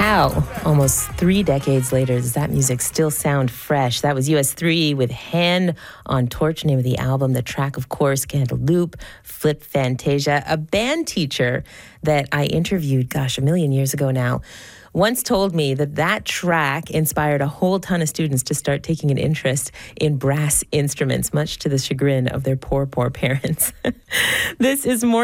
How, almost 3 decades later, does that music still sound fresh? That was US3 with Hand on Torch, name of the album. The track, of course, Cantaloupe, Flip Fantasia. A band teacher that I interviewed, a million years ago now, once told me that track inspired a whole ton of students to start taking an interest in brass instruments, much to the chagrin of their poor parents. This is more